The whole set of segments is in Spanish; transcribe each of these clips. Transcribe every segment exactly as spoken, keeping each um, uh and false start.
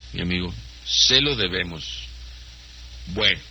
mi amigo, se lo debemos. Bueno,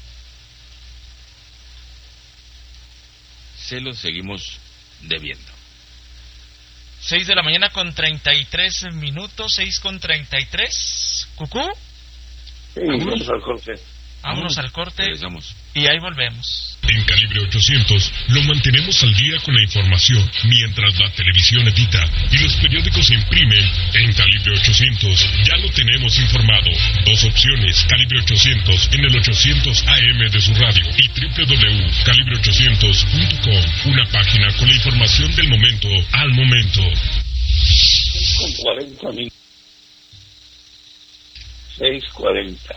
se lo seguimos debiendo. Seis de la mañana con treinta y tres minutos, seis con treinta y tres. ¿Cucú? Sí, vamos al corte. Vámonos al corte. Regresamos. Y ahí volvemos. En Calibre ochocientos lo mantenemos al día con la información, mientras la televisión edita y los periódicos se imprimen. En Calibre ochocientos ya lo tenemos informado. Dos opciones, Calibre ochocientos en el ochocientos A M de su radio y doble u doble u doble u punto calibre ochocientos punto com, una página con la información del momento al momento. Con cuarenta minutos. seis cuarenta.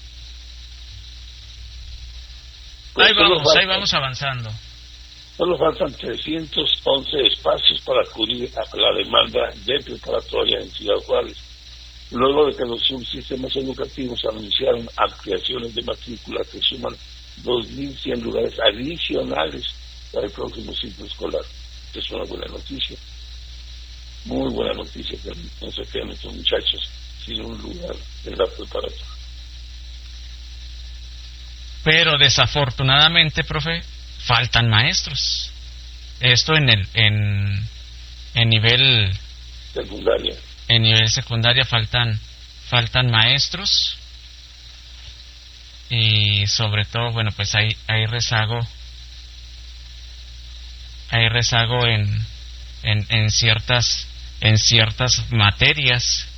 Ahí vamos, ahí vamos avanzando. Solo faltan trescientos once espacios para acudir a la demanda de preparatoria en Ciudad Juárez, luego de que los subsistemas educativos anunciaron ampliaciones de matrícula que suman dos mil cien lugares adicionales para el próximo ciclo escolar. Esta es una buena noticia, muy buena noticia, que no se quedan estos muchachos sin un lugar en la preparatoria. Pero desafortunadamente, profe, faltan maestros. Esto en el en en nivel secundaria. En nivel secundaria faltan faltan maestros y sobre todo, bueno, pues hay hay rezago hay rezago en en en ciertas en ciertas materias.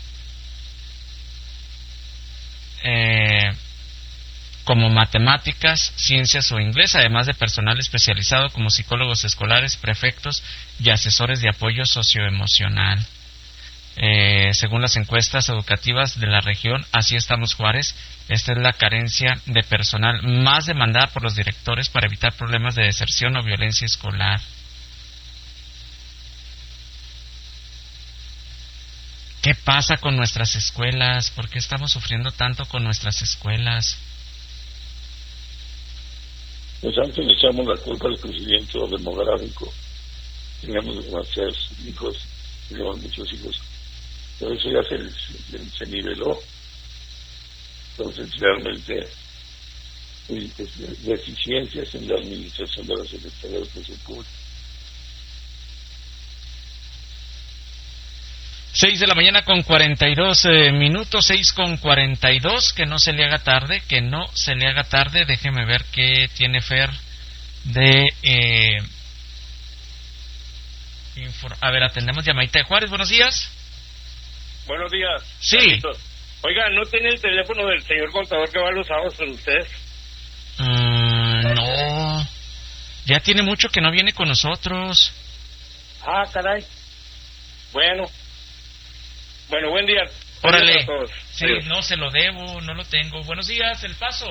Eh como matemáticas, ciencias o inglés, además de personal especializado como psicólogos escolares, prefectos y asesores de apoyo socioemocional. Eh, según las encuestas educativas de la región, así estamos Juárez, esta es la carencia de personal más demandada por los directores para evitar problemas de deserción o violencia escolar. ¿Qué pasa con nuestras escuelas? ¿Por qué estamos sufriendo tanto con nuestras escuelas? Pues antes le echamos la culpa al crecimiento demográfico. Teníamos demasiados hijos, teníamos muchos hijos. Pero eso ya se, se, se niveló. Entonces, realmente, pues, deficiencias en la administración de la Secretaría de Educación Pública. Seis de la mañana con cuarenta y dos eh, minutos, seis con cuarenta y dos, que no se le haga tarde, que no se le haga tarde. Déjeme ver qué tiene Fer de... Eh, infor- a ver, atendemos llamadita de Juárez, buenos días. Buenos días. Sí. Carlitos. Oiga, ¿no tiene el teléfono del señor contador que va los sábados con ustedes? Mm, no, ya tiene mucho que no viene con nosotros. Ah, caray. Bueno. Bueno, buen día. Órale. Buen día a todos. Sí, Adiós. no se lo debo, no lo tengo. Buenos días, El Paso.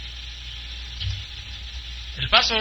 El Paso.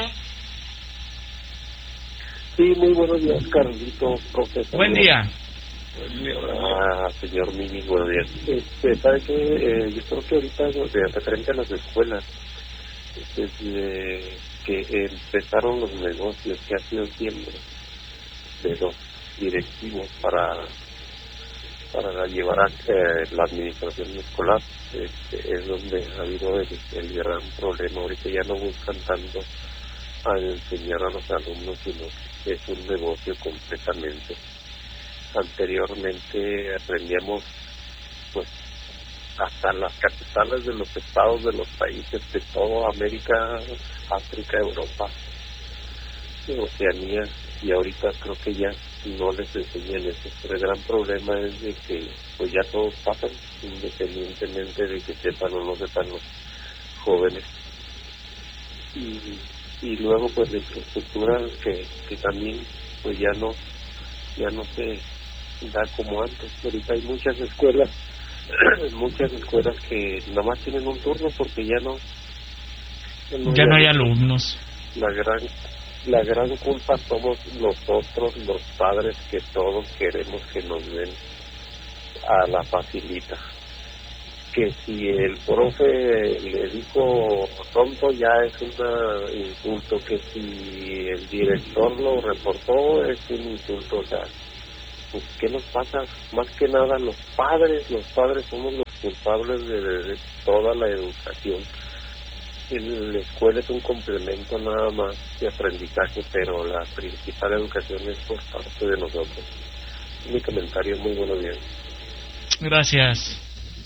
Sí, muy buenos días, Carlito, profesor. Buen día. Ah, señor Mimi, buenos días. Este, ¿sabe qué? Eh, yo creo que ahorita, de referente a las escuelas, desde que empezaron los negocios, que ha sido siempre de los directivos para para llevar a eh, la administración escolar, este, es donde ha habido el, el gran problema. Ahorita ya no buscan tanto a enseñar a los alumnos, sino que es un negocio completamente. Anteriormente aprendíamos pues hasta las capitales de los estados de los países de toda América, África, Europa, Oceanía, y ahorita creo que ya no les enseñan eso. Pero el gran problema es de que pues ya todos pasan, independientemente de que sepan o no sepan los jóvenes. Y, y luego pues la infraestructura que, que también pues ya no ya no se da como antes. Ahorita hay muchas escuelas muchas escuelas que nada más tienen un turno porque ya no ya no, ya no hay alumnos. La gran la gran culpa somos nosotros los padres, que todos queremos que nos den a la facilita. Que si el profe le dijo tonto ya es un insulto, que si el director lo reportó es un insulto. O sea, pues ¿qué nos pasa? Más que nada los padres, los padres somos los culpables de, de toda la educación. La escuela es un complemento nada más de aprendizaje, pero la principal educación es por parte de nosotros. Mi comentario, muy buenos días. Gracias.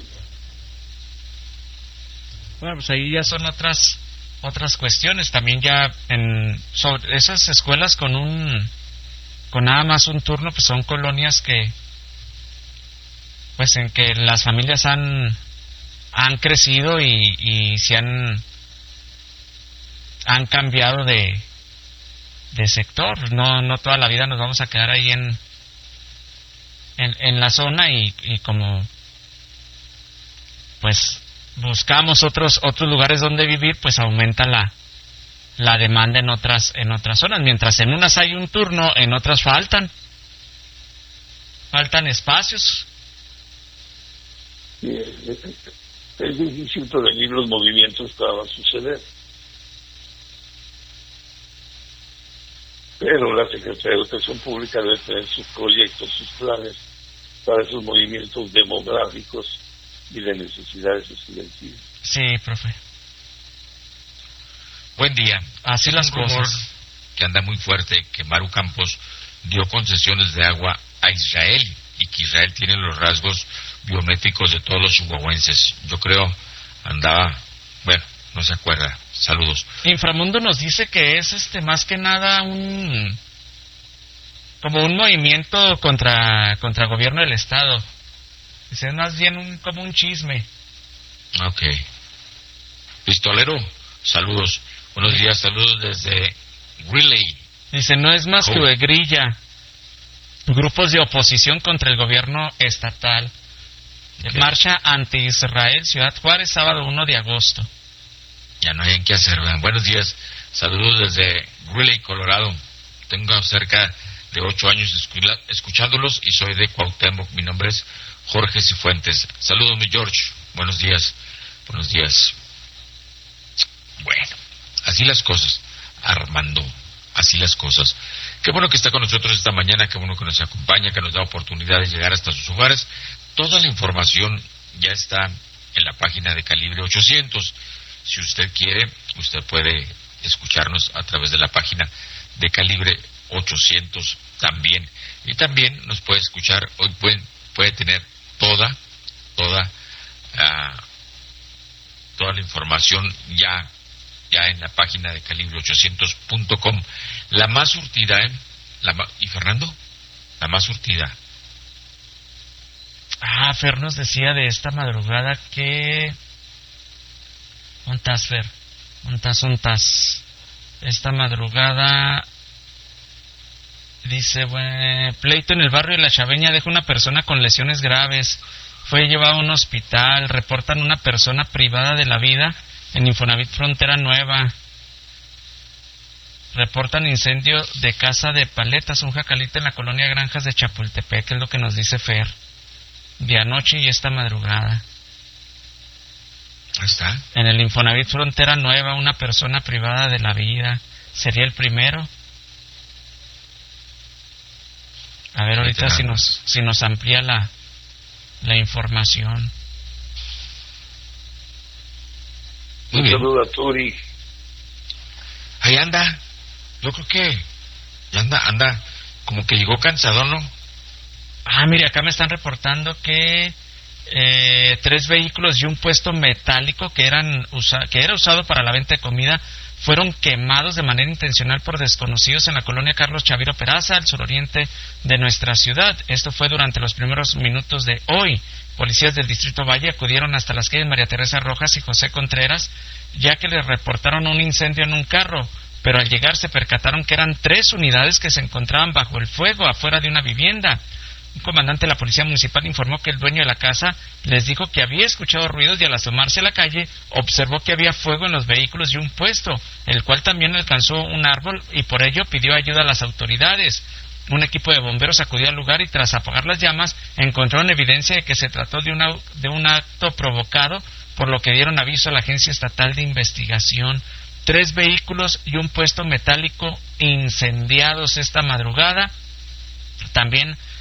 Bueno, pues ahí ya son otras otras cuestiones. También ya en sobre esas escuelas con un con nada más un turno, pues son colonias que pues en que las familias han han crecido y, y se han han cambiado de de sector. No no toda la vida nos vamos a quedar ahí en en, en la zona y, y como pues buscamos otros otros lugares donde vivir, pues aumenta la la demanda en otras en otras zonas. Mientras en unas hay un turno, en otras faltan faltan espacios. Sí, es, es difícil prevenir los movimientos que van a suceder, pero la Secretaría de Educación Pública debe tener sus proyectos, sus planes para esos movimientos demográficos y de necesidades estudiantiles. Sí, profe. Buen día. Así las Un rumor cosas. que anda muy fuerte, que Maru Campos dio concesiones de agua a Israel y que Israel tiene los rasgos biométricos de todos los chihuahuenses. Yo creo andaba, bueno, no se acuerda. Saludos. Inframundo nos dice que es este más que nada un como un movimiento contra contra el gobierno del estado. Dice, es más bien un, como un chisme. Ok. Pistolero, saludos. Buenos días, saludos desde Relay. Dice, no es más Oh. que grilla. Grupos de oposición contra el gobierno estatal. Okay. Marcha anti-Israel, Ciudad Juárez, sábado uno de agosto. Ya no hay en qué hacer, ¿verdad? Buenos días, saludos desde Relay, Colorado. Tengo cerca de ocho años escu- escuchándolos y soy de Cuauhtémoc. Mi nombre es Jorge Cifuentes. Saludos, mi George. Buenos días. Buenos días. Bueno, así las cosas. Armando, así las cosas. Qué bueno que está con nosotros esta mañana, qué bueno que nos acompaña, que nos da oportunidad de llegar hasta sus hogares. Toda la información ya está en la página de Calibre ochocientos. Si usted quiere, usted puede escucharnos a través de la página de Calibre ochocientos también. Y también nos puede escuchar, hoy puede, puede tener toda, toda, uh, toda la información ya, ya en la página de calibre ochocientos punto com. La más surtida, ¿eh? La ma- ¿Y Fernando? La más surtida. Ah, Fer nos decía de esta madrugada que... ¿Untas, Fer? ¿Untas, untas? Esta madrugada... Dice, bueno, pleito en el barrio de La Chaveña deja una persona con lesiones graves. Fue llevado a un hospital. Reportan una persona privada de la vida en Infonavit Frontera Nueva. Reportan incendio de casa de paletas, un jacalito en la colonia Granjas de Chapultepec, es lo que nos dice Fer. De anoche y esta madrugada. Ahí está. En el Infonavit Frontera Nueva, una persona privada de la vida. ¿Sería el primero? A ver ahorita si nos si nos amplía la la información. Muy Un bien. saludo a Turi. Ahí anda. Yo creo que ya anda, anda como que llegó cansado, ¿no? Ah, mire, acá me están reportando que eh, tres vehículos y un puesto metálico que eran usa que era usado para la venta de comida fueron quemados de manera intencional por desconocidos en la colonia Carlos Chaviro Peraza, al suroriente de nuestra ciudad. Esto fue durante los primeros minutos de hoy. Policías del Distrito Valle acudieron hasta las calles María Teresa Rojas y José Contreras, ya que les reportaron un incendio en un carro, pero al llegar se percataron que eran tres unidades que se encontraban bajo el fuego afuera de una vivienda. Un comandante de la Policía Municipal informó que el dueño de la casa les dijo que había escuchado ruidos y al asomarse a la calle observó que había fuego en los vehículos y un puesto, el cual también alcanzó un árbol y por ello pidió ayuda a las autoridades. Un equipo de bomberos acudió al lugar y tras apagar las llamas encontraron evidencia de que se trató de, una, de un acto provocado, por lo que dieron aviso a la Agencia Estatal de Investigación. Tres vehículos y un puesto metálico incendiados esta madrugada. También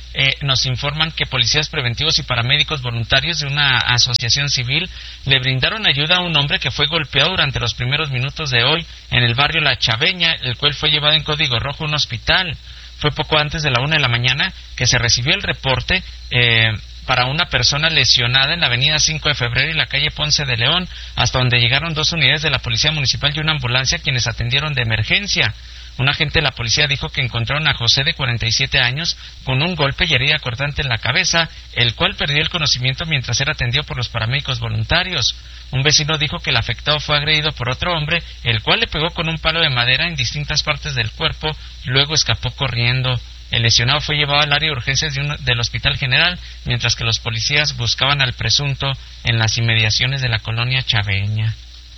eh, nos informan que policías preventivos y paramédicos voluntarios de una asociación civil le brindaron ayuda a un hombre que fue golpeado durante los primeros minutos de hoy en el barrio La Chaveña, el cual fue llevado en código rojo a un hospital. Fue poco antes de la una de la mañana que se recibió el reporte eh, para una persona lesionada en la avenida cinco de febrero y la calle Ponce de León, hasta donde llegaron dos unidades de la Policía Municipal y una ambulancia quienes atendieron de emergencia. Un agente de la policía dijo que encontraron a José, de cuarenta y siete años, con un golpe y herida cortante en la cabeza, el cual perdió el conocimiento mientras era atendido por los paramédicos voluntarios. Un vecino dijo que el afectado fue agredido por otro hombre, el cual le pegó con un palo de madera en distintas partes del cuerpo, luego escapó corriendo. El lesionado fue llevado al área de urgencias de un, del Hospital General, mientras que los policías buscaban al presunto en las inmediaciones de la colonia Chaveña.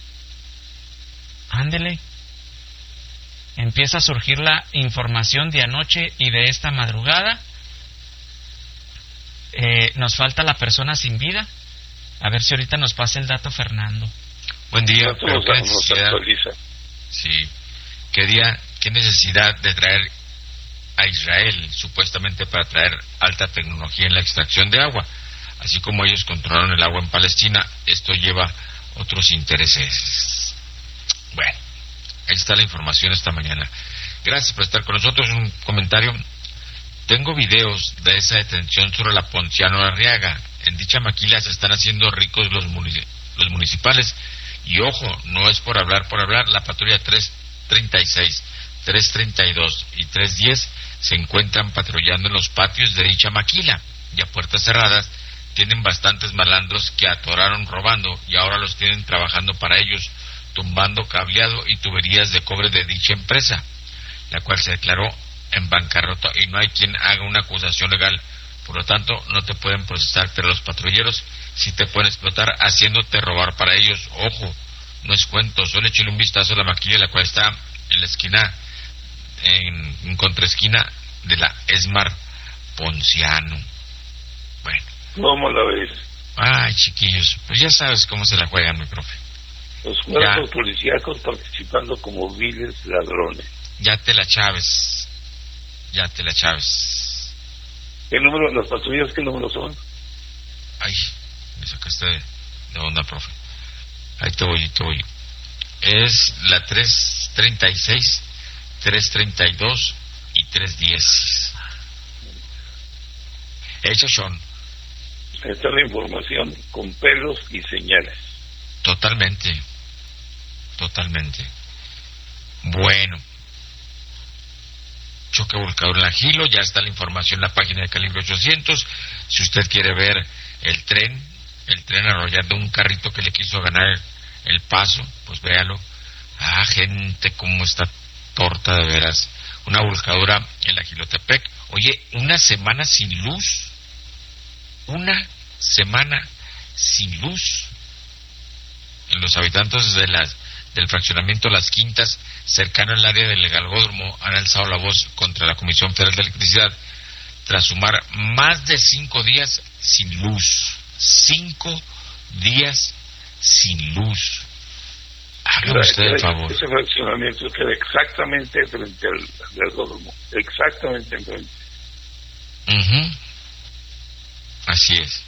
Ándele. Empieza a surgir la información de anoche y de esta madrugada. Eh, nos falta la persona sin vida. A ver si ahorita nos pasa el dato Fernando. Buen día. No, pero nos, qué nos necesidad, actualiza. sí, qué día, qué necesidad de traer a Israel supuestamente para traer alta tecnología en la extracción de agua, así como ellos controlaron el agua en Palestina. Esto lleva otros intereses. Bueno, ahí está la información esta mañana. Gracias por estar con nosotros. Un comentario: tengo videos de esa detención sobre la Ponciano Arriaga. En dicha maquila se están haciendo ricos los, munic- los municipales. Y ojo, no es por hablar por hablar, la patrulla tres treinta y seis, tres treinta y dos y tres diez se encuentran patrullando en los patios de dicha maquila. Y a puertas cerradas tienen bastantes malandros que atoraron robando y ahora los tienen trabajando para ellos, tumbando cableado y tuberías de cobre de dicha empresa, la cual se declaró en bancarrota y no hay quien haga una acusación legal. Por lo tanto, no te pueden procesar, pero los patrulleros sí te pueden explotar haciéndote robar para ellos. Ojo, no es cuento. Solo échale un vistazo a la maquila, la cual está en la esquina, en, en contraesquina de la Esmar Ponciano. Bueno. ¿Cómo la ves? Ay, chiquillos, pues ya sabes cómo se la juegan, mi profe. Los cuerpos policíacos participando como viles ladrones. Ya te la chaves. Ya te la chaves. ¿Qué número, las patrullas, qué número son? Ay, me sacaste de, de onda, profe. Ahí te voy, te voy. Es la tres treinta y seis, tres treinta y dos y tres diez. Esos son. Esta es la información con pelos y señales. Totalmente. Totalmente. Bueno. Choque volcador en la Gilo, ya está la información en la página de Calibre ochocientos. Si usted quiere ver el tren, el tren arrollando un carrito que le quiso ganar el paso, pues véalo. Ah, gente, cómo está torta de veras. Una volcadura en la Gilotepec. Oye, una semana sin luz. Una semana sin luz. En los habitantes de las, del fraccionamiento Las Quintas, cercano al área del Galgódromo, han alzado la voz contra la Comisión Federal de Electricidad tras sumar más de cinco días sin luz. Cinco días sin luz. Hágame usted el favor. Ese fraccionamiento queda exactamente frente al Galgódromo. Exactamente enfrente. Uh-huh. Así es.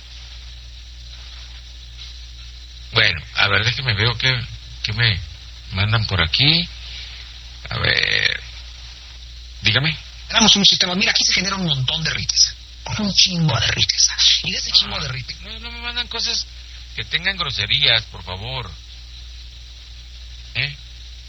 Bueno, a ver, déjeme veo que, que me mandan por aquí. A ver, dígame. Tenemos un sistema, mira, aquí se genera un montón de riqueza, un chingo de riqueza, y de ese chingo de riqueza. No, no me mandan cosas que tengan groserías, por favor. ¿Eh?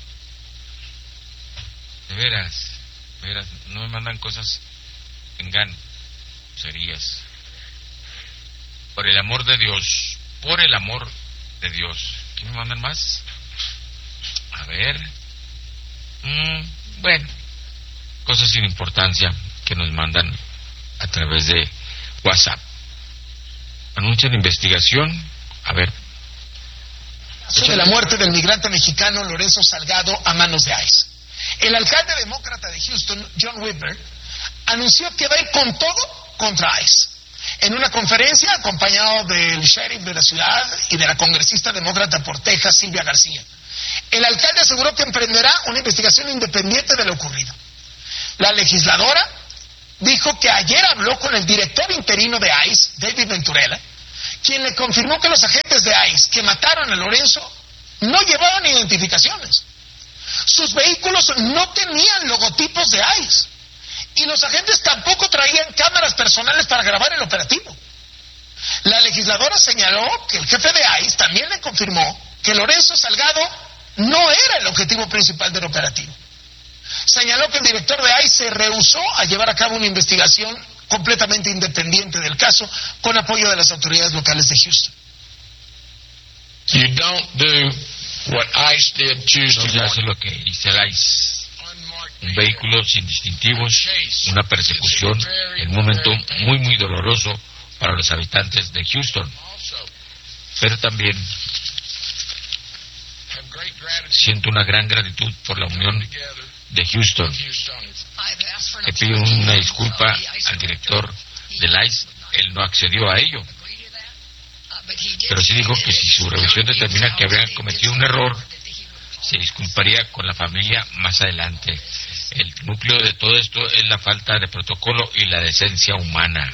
De veras, de veras, no me mandan cosas que tengan groserías. Por el amor de Dios, por el amor de Dios. ¿Qué me mandan más? A ver. Mm, bueno, cosas sin importancia que nos mandan a través de WhatsApp. Anuncian investigación. A ver. De la muerte del migrante mexicano Lorenzo Salgado a manos de ICE. El alcalde demócrata de Houston, John Whitmer, anunció que va a ir con todo contra ICE. En una conferencia acompañado del sheriff de la ciudad y de la congresista demócrata por Texas, Silvia García, el alcalde aseguró que emprenderá una investigación independiente de lo ocurrido. La legisladora dijo que ayer habló con el director interino de ICE, David Venturella, quien le confirmó que los agentes de ICE que mataron a Lorenzo no llevaban identificaciones. Sus vehículos no tenían logotipos de ICE y los agentes tampoco traían cámaras personales para grabar el operativo. La legisladora señaló que el jefe de ICE también le confirmó que Lorenzo Salgado no era el objetivo principal del operativo. Señaló que el director de ICE se rehusó a llevar a cabo una investigación completamente independiente del caso con apoyo de las autoridades locales de Houston. You don't do what ICE did Tuesday No se hace morning. lo que hizo el ICE. Un vehículo sin distintivos, una persecución en un momento muy muy doloroso para los habitantes de Houston. Pero también siento una gran gratitud por la unión de Houston. Le pido una disculpa al director del ICE, él no accedió a ello, pero sí dijo que si su revisión determina que habían cometido un error, se disculparía con la familia más adelante. El núcleo de todo esto es la falta de protocolo y la decencia humana.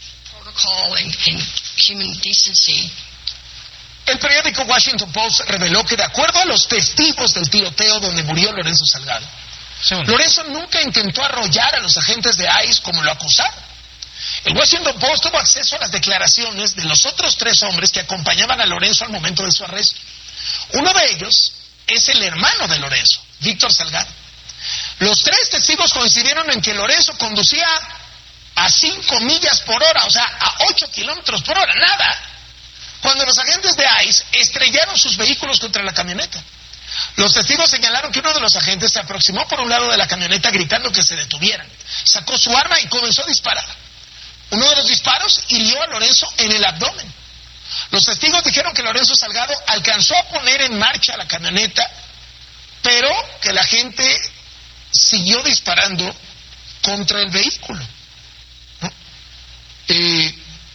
El periódico Washington Post reveló que de acuerdo a los testigos del tiroteo donde murió Lorenzo Salgado, Segundo. Lorenzo nunca intentó arrollar a los agentes de ICE como lo acusaron. El Washington Post tuvo acceso a las declaraciones de los otros tres hombres que acompañaban a Lorenzo al momento de su arresto. Uno de ellos es el hermano de Lorenzo, Víctor Salgado. Los tres testigos coincidieron en que Lorenzo conducía a cinco millas por hora, o sea, a ocho kilómetros por hora, nada, cuando los agentes de ICE estrellaron sus vehículos contra la camioneta. Los testigos señalaron que uno de los agentes se aproximó por un lado de la camioneta gritando que se detuvieran. Sacó su arma y comenzó a disparar. Uno de los disparos hirió a Lorenzo en el abdomen. Los testigos dijeron que Lorenzo Salgado alcanzó a poner en marcha la camioneta, pero que la gente siguió disparando contra el vehículo. ¿No? Eh,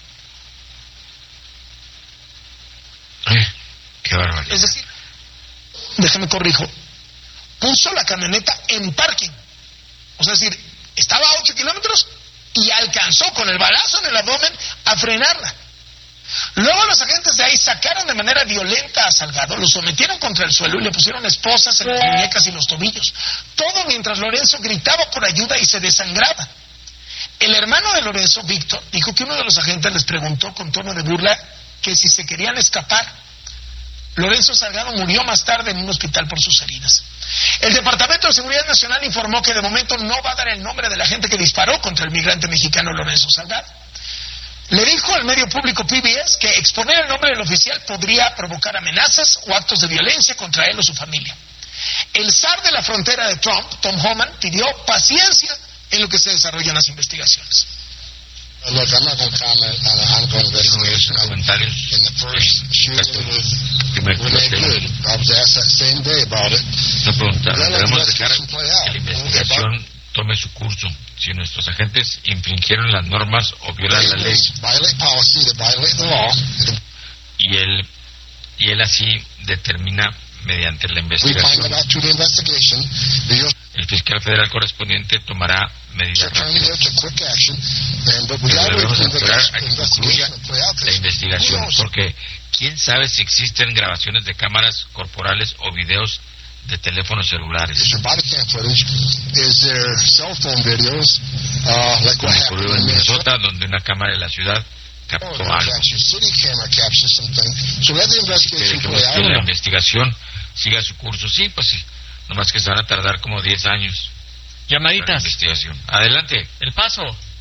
Eh, qué barbaridad. es decir, déjame corrijo, puso la camioneta en parking. O sea, es decir, estaba a ocho kilómetros y alcanzó con el balazo en el abdomen a frenarla. Luego los agentes de ahí sacaron de manera violenta a Salgado, lo sometieron contra el suelo y le pusieron esposas en las muñecas y los tobillos. Todo mientras Lorenzo gritaba por ayuda y se desangraba. El hermano de Lorenzo, Víctor, dijo que uno de los agentes les preguntó con tono de burla que si se querían escapar. Lorenzo Salgado murió más tarde en un hospital por sus heridas. El Departamento de Seguridad Nacional informó que de momento no va a dar el nombre de la gente que disparó contra el migrante mexicano Lorenzo Salgado. Le dijo al medio público P B S que exponer el nombre del oficial podría provocar amenazas o actos de violencia contra él o su familia. El zar de la frontera de Trump, Tom Homan, pidió paciencia en lo que se desarrollan las investigaciones. Look, I'm not going to comment on the ongoing investigation. Comentarios. In the first shooting was Primer Renee tiroteo. Good. I was asked that same day about it. Una pregunta, Let the debemos dejar investigation play out. que la investigación tome su curso. Si nuestros agentes infringieron las normas o violan la ley, Violate policy, that violate the law. y él, y él así determina mediante la We find investigación, that out through the investigation. The U S el fiscal federal correspondiente tomará medidas attorney there rápidas. took quick action. And, but we Pero got to wait debemos for the esperar a que investigation concluya to play out. la 'Cause investigación, who knows? porque quién sabe si existen grabaciones de cámaras corporales o videos de teléfonos celulares. Is there body cam footage? Is there cell phone videos? Uh, like Como what ocurrió happened en in Minnesota? Minnesota, donde una cámara de la ciudad Oh, captó they algo. captured, city camera captured something. So let the Que investigation dejemos play que la out. investigación siga su curso. Sí, pues sí, nomás que se van a tardar como diez años en la Llamaditas. investigación. Adelante. El paso.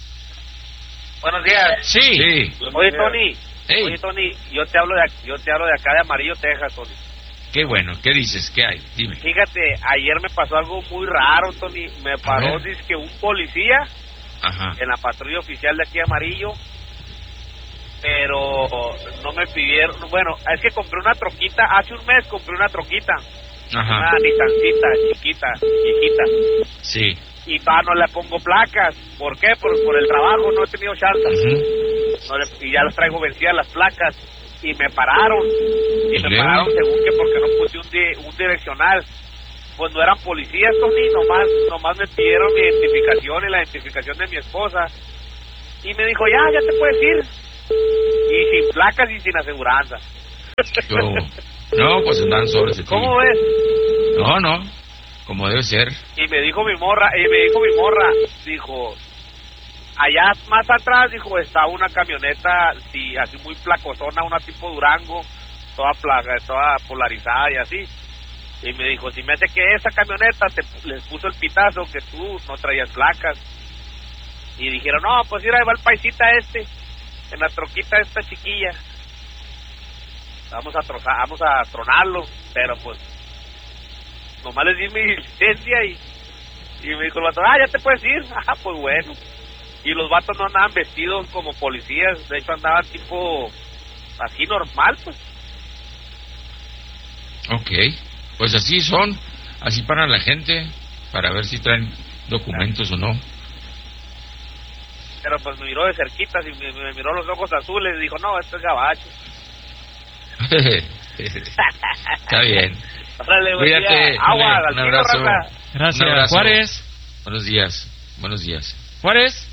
Buenos días. Sí. Sí. Oye, Tony. Hey. Oye, Tony, yo te hablo de ac- yo te hablo de acá de Amarillo, Texas, Tony. Qué bueno. ¿Qué dices? ¿Qué hay? Dime. Fíjate, ayer me pasó algo muy raro, Tony. Me paró, ver. dice que un policía Ajá. en la patrulla oficial de aquí Amarillo, pero no me pidieron. Bueno, es que compré una troquita. Hace un mes compré una troquita. Una Ajá. Nissancita, chiquita, chiquita. Sí. Y pa, no le pongo placas. ¿Por qué? Por, por el trabajo, no he tenido chance. Ujú. No le- y ya las traigo vencidas las placas. Y me pararon. Y ¿Y me luego? pararon según que porque no puse un, di- un direccional. pues no eran policías, Tony, nomás, nomás me pidieron mi identificación y la identificación de mi esposa. Y me dijo, ya, ya te puedes ir. Y sin placas y sin aseguranza. Yo, no, pues andan sobres. ¿Cómo ves? No, no, como debe ser. Y me dijo mi morra, y me dijo mi morra, dijo, allá más atrás, dijo, está una camioneta, sí, así muy placosona, una tipo Durango, toda plaga, toda polarizada y así. Y me dijo, si me hace que esa camioneta te les puso el pitazo que tú no traías placas. Y dijeron, no, pues mira, ahí va el paisita este, en la troquita esta chiquilla. Vamos a trozar, vamos a tronarlo, pero pues nomás les di mi licencia y, y me dijo el vato, ah, ya te puedes ir. Ah, pues bueno. Y los vatos no andaban vestidos como policías, de hecho andaban tipo así normal, pues. Ok, pues así son, así para la gente, para ver si traen documentos o no. Pero pues me miró de cerquita, y me, me miró los ojos azules y dijo, no, esto es gabacho. Está bien. Órale, Cuídate, agua, un abrazo. Gracias, un abrazo. Juárez. Buenos días, buenos días. Juárez.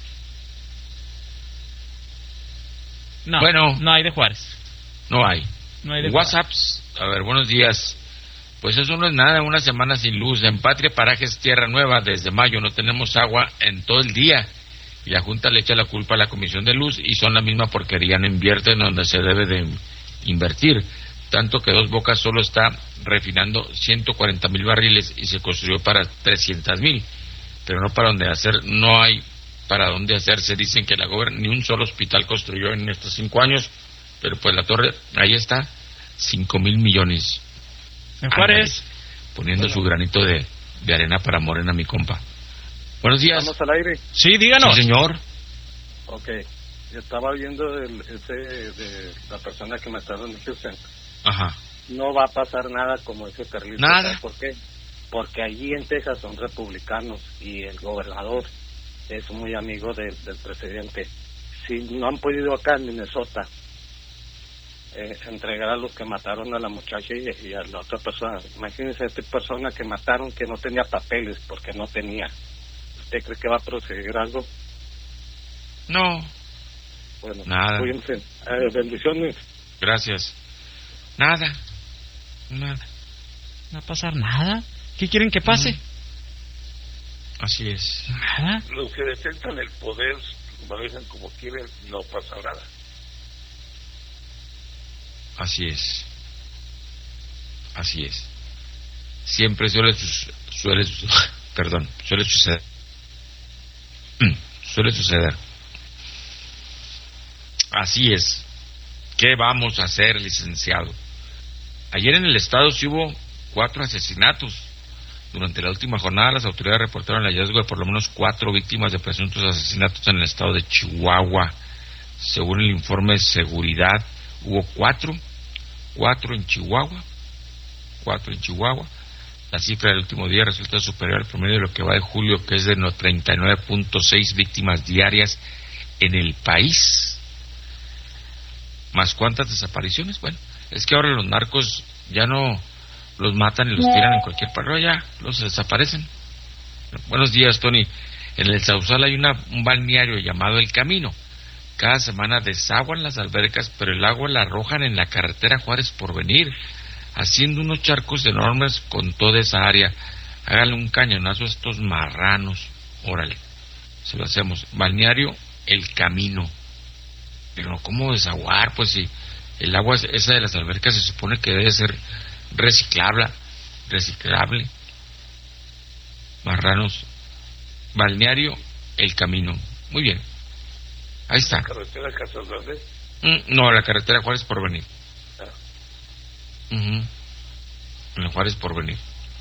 No, bueno, no hay de Juárez. No hay. No hay de WhatsApps, a ver, buenos días. Pues eso no es nada, una semana sin luz. En Patria Parajes Tierra Nueva, desde mayo no tenemos agua en todo el día. Y la Junta le echa la culpa a la Comisión de Luz y son la misma porquería, no invierten donde se debe de invertir. Tanto que Dos Bocas solo está refinando ciento cuarenta mil barriles y se construyó para trescientos mil. Pero no para donde hacer, no hay para dónde hacerse. Dicen que la gobierna ni un solo hospital construyó en estos cinco años, pero pues la torre, ahí está, cinco mil millones. En Juárez. Ándale, poniendo bueno. su granito de, de arena para Morena, mi compa. Buenos días. ¿Estamos al aire? Sí, díganos. Sí, señor. Ok, yo estaba viendo el, ese de la persona que mataron en Houston. Ajá. No va a pasar nada como ese Carlito. Nada. ¿Por qué? Porque allí en Texas son republicanos y el gobernador es muy amigo de, del presidente. Si no han podido acá en Minnesota eh, entregar a los que mataron a la muchacha y, y a la otra persona. Imagínense a esta persona que mataron que no tenía papeles porque no tenía. ¿Usted cree que va a proceder algo? No. Bueno, nada. Cuídense. Eh, bendiciones. Gracias. Nada. Nada. No va a pasar nada. ¿Qué quieren que pase? Mm. Así es. Nada. Los que detentan el poder, manejan como quieren, no pasa nada. Así es. Así es. Siempre suele, suele, perdón, suele suceder. Suele suceder. Así es. ¿Qué vamos a hacer, licenciado? Ayer en el estado sí hubo cuatro asesinatos. Durante la última jornada las autoridades reportaron el hallazgo de por lo menos cuatro víctimas de presuntos asesinatos en el estado de Chihuahua. Según el informe de seguridad, hubo cuatro, cuatro en Chihuahua, cuatro en Chihuahua. La cifra del último día resulta superior al promedio de lo que va de julio, que es de treinta y nueve punto seis víctimas diarias en el país. ¿Más cuántas desapariciones? Bueno, es que ahora los narcos ya no los matan y los tiran en cualquier parte, ya los desaparecen. Buenos días, Tony. En el Sausal hay una, un balneario llamado El Camino. Cada semana desaguan las albercas, pero el agua la arrojan en la carretera Juárez Porvenir, haciendo unos charcos enormes con toda esa área. Hágale un cañonazo a estos marranos. Órale, se lo hacemos. Balneario El Camino. Pero ¿cómo desaguar? Pues si el agua esa de las albercas se supone que debe ser reciclable, reciclable. Marranos. Balneario El Camino. Muy bien. Ahí está. ¿La carretera Casas Grandes? Mm, no, la carretera Juárez Porvenir. Ah. Uh-huh. En Juárez Porvenir.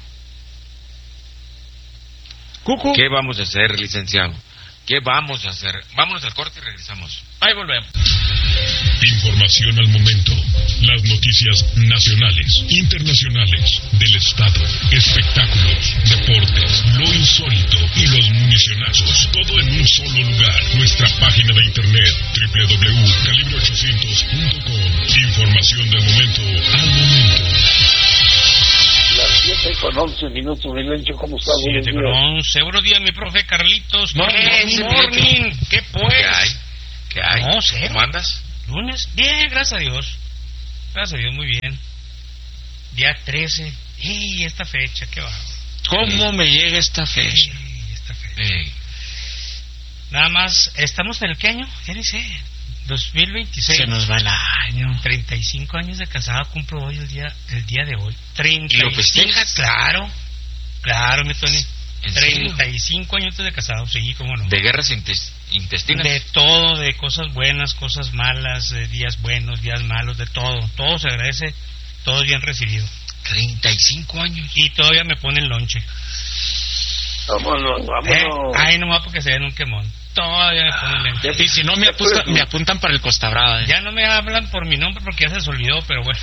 Cucu. ¿Qué vamos a hacer, licenciado? ¿Qué vamos a hacer? Vámonos al corte y regresamos. Ahí volvemos. Información al momento. Las noticias nacionales, internacionales, del estado, espectáculos, deportes, lo insólito y los municionazos. Todo en un solo lugar. Nuestra página de internet doble u doble u doble u punto calibre ochocientos punto com. Información del momento al momento. Las siete con once minutos, Milencho, ¿cómo estás? siete con once, buenos días, mi profe Carlitos. No, ¿Qué no, morning? ¿Qué pues? ¿Qué hay? ¿Qué hay? No sé. ¿Cómo andas? Lunes, bien, gracias a Dios. Gracias a Dios, muy bien. Día trece. ¡Y esta fecha, qué va! ¿Cómo sí. me llega esta fecha? Sí, esta fecha. Sí. Nada más, ¿estamos en el qué año? Ya ni sé. dos mil veintiséis. Se nos va el año. treinta y cinco años de casado cumplo hoy, el día el día de hoy. treinta y cinco, ¿Y lo festejas? Claro, claro, mi Tony. ¿En treinta y serio? cinco años de casado, sí, cómo no. ¿De guerras intes- intestinas? De todo, de cosas buenas, cosas malas, de días buenos, días malos, de todo. Todo se agradece, todo bien recibido. treinta y cinco años. Y todavía me ponen lonche. Vámonos, vámonos. ¿Eh? Ay, nomás porque se ven un quemón. Todavía me ponen lonche. Y si no, me, apunta, me apuntan para el Costa Brava. ¿eh? Ya no me hablan por mi nombre porque ya se les olvidó, pero bueno.